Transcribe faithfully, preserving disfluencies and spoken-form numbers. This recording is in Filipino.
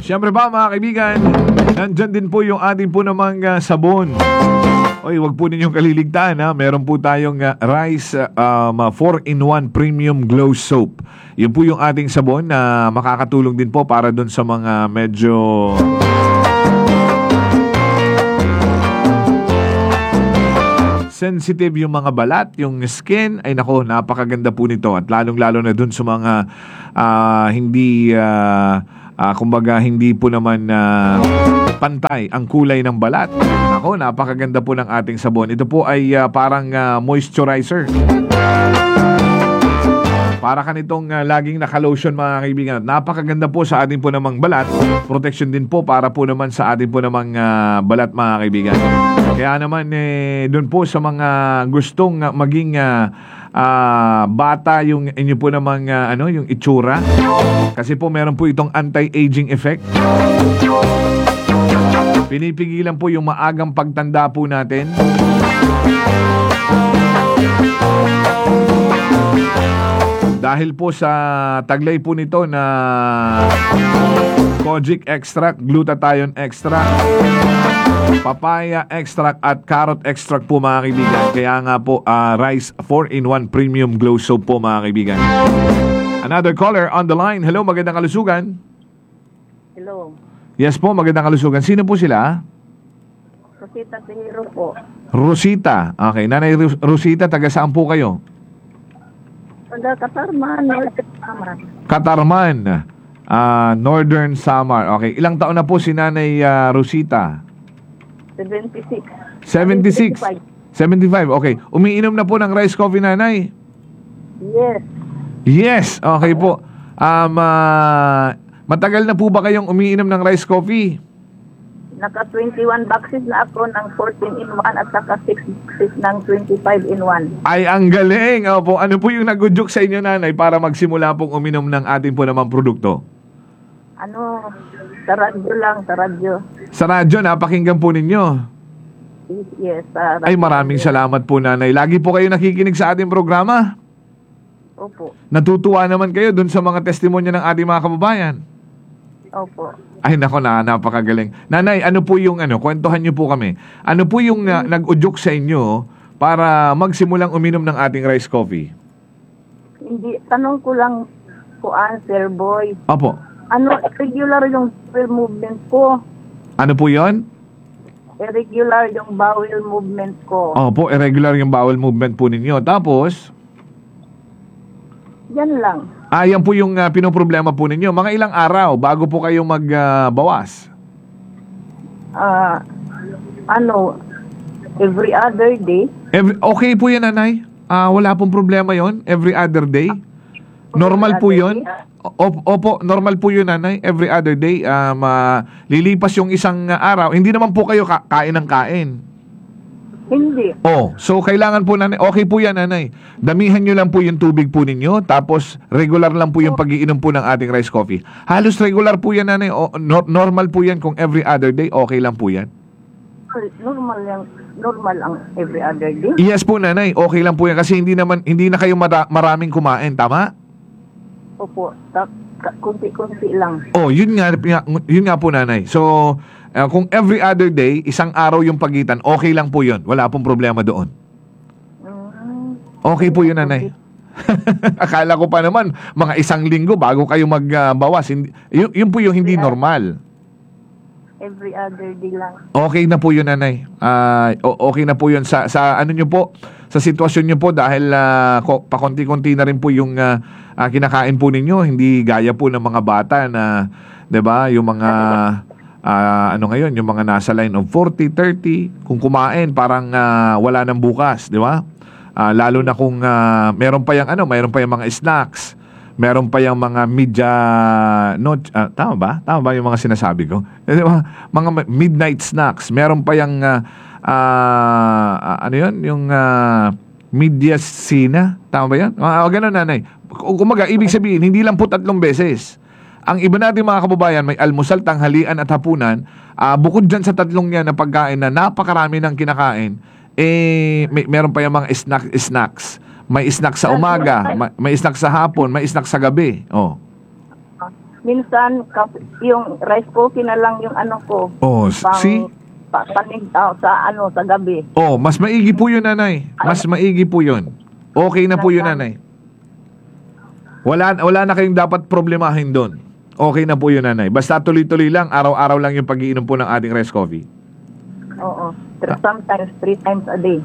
Siyempre ba mga kaibigan, nandyan din po yung ating po namang uh, sabon. Oy, wag po ninyong kaliligtaan ha. Meron po tayong uh, Rice uh, um, four in one Premium Glow Soap. Yun po yung ating sabon na makakatulong din po para dun sa mga medyo sensitive yung mga balat, yung skin. Ay nako, napakaganda po nito. At lalong-lalo na dun sa mga uh, hindi uh, uh, kumbaga hindi po naman uh, pantay ang kulay ng balat. Ako, napakaganda po ng ating sabon. Ito po ay uh, parang uh, moisturizer. Para kanitong uh, laging naka-lotion mga kaibigan. Napakaganda po sa ating po namang balat. Protection din po para po naman sa ating po namang uh, balat mga kaibigan. Kaya naman eh, doon po sa mga gustong uh, maging uh, uh, bata yung inyo po namang uh, ano, yung itsura. Kasi po meron po itong anti-aging effect. Pinipigilan po yung maagang pagtanda po natin. Dahil po sa taglay po nito na kojic extract, glutathione extract, papaya extract at carrot extract po mga kaibigan. Kaya nga po uh, Rice four in one Premium Glow Soap po mga kaibigan. Another caller on the line. Hello, magandang kalusugan. Hello. Yes po, magandang kalusugan. Sino po sila? Rosita Pihiro po. Rosita. Okay, Nanay Ros- Rosita, taga saan po kayo? Taga Katarman, Northern Samar. Katarman, uh, Northern Samar. Okay, ilang taon na po si Nanay uh, Rosita? seventy-six. seventy-six. seventy-five, okay. Umiinom na po ng rice coffee, Nanay? Yes. Yes, okay po. Um, uh, matagal na po ba kayong umiinom ng rice coffee? Naka twenty-one boxes na ako ng fourteen in one at saka six boxes ng twenty-five in one. Ay, ang galing. Opo, ano po yung nag-udyok sa inyo, Nanay, para magsimula pong uminom ng ating po namang produkto? Ano, sa radyo lang, sa radyo. Sa radyo, napakinggan po ninyo. Yes, sa radyo. Ay, maraming salamat po, Nanay. Lagi po kayo nakikinig sa ating programa. Opo. Natutuwa naman kayo dun sa mga testimonya ng ating mga kababayan. Opo. Ay, nako na, napakagaling. Nanay, ano po yung, ano, kwentuhan niyo po kami. Ano po yung uh, nag-udyok sa inyo para magsimulang uminom ng ating rice coffee? Hindi, tanong ko lang po, answer boy. Opo. Ano, irregular yung bowel movement ko. Ano po yon? Irregular yung bowel movement ko. Opo, irregular yung bowel movement po ninyo. Tapos, Yan lang. ah, yan po yung uh, pinoproblema po ninyo. Mga ilang araw bago po kayo magbawas? Ah, ano, every other day. Every, okay po yan, Nanay. Ah, wala pong problema yon. Every other day. Normal po yun. O- Opo, normal po yun, Nanay. Every other day. Um, ah, lilipas yung isang uh, araw. Hindi naman po kayo ka- kain ng kain. Hindi. Oh, so kailangan po, Nanay. Okay po yan, Nanay. Damihan nyo lang po yung tubig po ninyo. Tapos regular lang po yung pag-iinom po ng ating rice coffee. Halos regular po yan, Nanay. O, no- normal po yan kung every other day. Okay lang po yan. Normal yung normal ang every other day. Yes po, Nanay. Okay lang po yan kasi hindi naman hindi na kayo mara- maraming kumain, tama? Opo, ta- ka- kunti-kunti lang. Oh, yun nga yun nga po, Nanay. So, uh, kung every other day, isang araw yung pagitan, okay lang po yun. Wala pong problema doon. Mm, Okay po yun, Nanay. Akala ko pa naman mga isang linggo bago kayo magbawas. Hindi, yun, yun po yung hindi normal. every other day lang. Okay na po yun, Nanay. Ah, o- okay na po yun sa sa ano nyo po, sa sitwasyon nyo po dahil uh, pakonti-konti na rin po yung uh, uh, kinakain po ninyo, hindi gaya po ng mga bata na 'di ba, yung mga uh, ano ngayon, yung mga nasa line of forty, thirty, kung kumain parang uh, wala nang bukas, 'di ba? Uh, lalo na kung uh, meron pa yung ano, meron pa yung mga snacks. Meron pa yung mga media no, uh, tama ba? Tama ba yung mga sinasabi ko? Mga midnight snacks. Meron pa yung uh, uh, ano yun? Yung uh, media sina. Tama ba yun? Uh, ganun, Nanay. Kumaga, ibig sabihin, hindi lang po tatlong beses. Ang iba natin mga kababayan, may almusal, tanghalian at hapunan. Uh, bukod dyan sa tatlong yan na pagkain na napakarami ng kinakain, eh, may, meron pa yung mga snack, snacks. May snack sa umaga, may, may snack sa hapon, may snack sa gabi. Oh. minsan kap- yung rice coffee na lang yung ano ko. Oh, s- Pang, see? pa, panig, ah, sa ano, sa gabi. Oh, mas maigi po yun, nanay. Mas maigi po yun. Okay na po yun, nanay. Wala, wala na kayong dapat problemahin doon. Okay na po yun, nanay. Basta tuloy-tuloy lang, araw-araw lang yung pag-iinom po ng ating rice coffee. Oo. Sometimes three times a day.